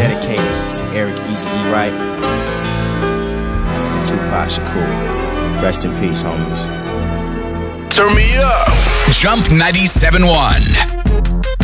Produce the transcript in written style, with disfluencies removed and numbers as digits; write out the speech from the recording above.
dedicated to Eric Easy E. Wright and Tupac Shakur. Rest in peace, homies. Turn me up. Jump 97.1.